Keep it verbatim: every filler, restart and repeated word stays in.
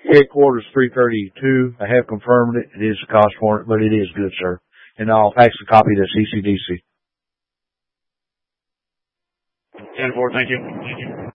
Headquarters three thirty-two. I have confirmed it. It is the cost for it, but it is good, sir. And I'll fax a copy to C C D C. ten four, thank you.